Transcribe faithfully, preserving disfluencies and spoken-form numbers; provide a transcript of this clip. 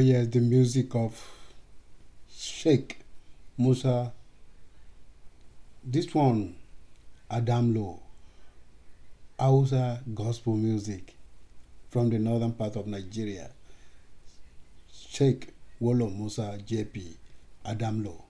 yes, the music of Sheikh Musa. This one, Adam Low, Hausa gospel music from the northern part of Nigeria. Sheikh Wolo Musa J P, Adam Low.